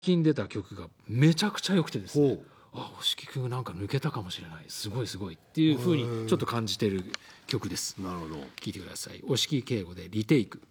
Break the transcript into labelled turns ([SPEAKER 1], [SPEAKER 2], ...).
[SPEAKER 1] 近出た曲がめちゃくちゃ良くてですね、押木君なんか抜けたかもしれない、すごいすごいっていう風にちょっと感じてる曲です。
[SPEAKER 2] なるほど。
[SPEAKER 1] 聴いてください。押木敬吾でリテイク。